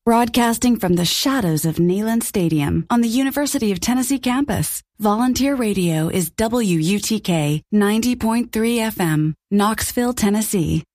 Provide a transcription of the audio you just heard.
Broadcasting from the shadows of Neyland Stadium on the University of Tennessee campus, Volunteer Radio is WUTK 90.3 FM, Knoxville, Tennessee.